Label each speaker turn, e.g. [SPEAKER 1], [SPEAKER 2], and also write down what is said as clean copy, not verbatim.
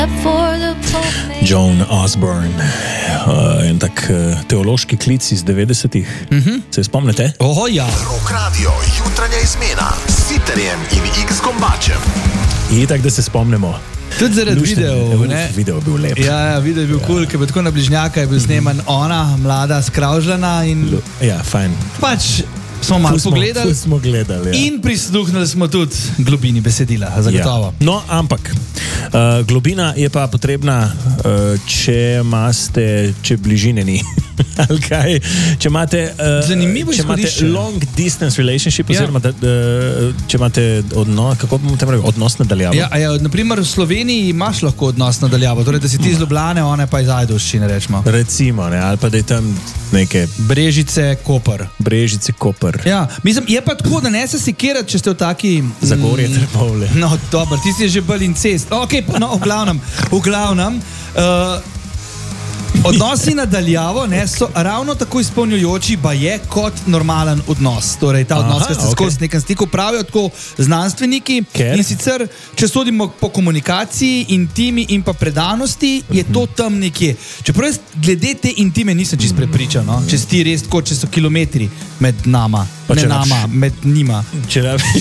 [SPEAKER 1] Joan Osborne, en tak teološki klic iz 90-ih. Se spomnite?
[SPEAKER 2] Ja.
[SPEAKER 3] Rock Radio, jutranja izmena s Sitterjem in X-Gombačem.
[SPEAKER 1] Itak, da se spomnimo.
[SPEAKER 2] Tudi zaradi videov, ne?
[SPEAKER 1] Video je bil lep.
[SPEAKER 2] Ja, video je bil kul, ker je tako na bližnjaka je bil sneman ona, mlada, skravžljana in
[SPEAKER 1] Ja, fajn.
[SPEAKER 2] pač smo malo pogledali
[SPEAKER 1] Smo gledali, ja.
[SPEAKER 2] in prisluhnili smo tudi globini besedila, zagotovo.
[SPEAKER 1] Ja. No, ampak globina je pa potrebna, če bližine ni. Ali kaj? Če imate,
[SPEAKER 2] Zanimivo
[SPEAKER 1] če imate
[SPEAKER 2] izhodišče.
[SPEAKER 1] long distance relationship,
[SPEAKER 2] Ja.
[SPEAKER 1] oziroma če imate kako bomo tem rekli, odnos nadaljavo.
[SPEAKER 2] Ja, naprimer v Sloveniji imaš lahko odnos nadaljavo, torej da si ti iz Ljubljane, ona pa iz Ajdovščine, rečemo.
[SPEAKER 1] Recimo, ne, ali pa da je tam neke
[SPEAKER 2] Brežice, Koper.
[SPEAKER 1] Brežice, Koper,
[SPEAKER 2] Ja, mislim, je pa tako, da ne se sikirati, če ste v taki...
[SPEAKER 1] Zagorje, Trbovlje.
[SPEAKER 2] No, dobro, ti si že bolj incest. Ok, no, v glavnem, odnosi nadaljavo so ravno tako izpolnjujoči baje kot normalen odnos. Torej, ta odnos, ki ste skozi nekem stiku, pravijo tako znanstveniki.
[SPEAKER 1] Ker?
[SPEAKER 2] In sicer, če sodimo po komunikaciji, intimi in pa predanosti, je to tam nekje. Čeprav jaz glede te intime nisem čist prepričan, no? Če si ti res tako, če so kilometri med nama,
[SPEAKER 1] Pa
[SPEAKER 2] ne
[SPEAKER 1] če
[SPEAKER 2] nama, med njima.
[SPEAKER 1] Če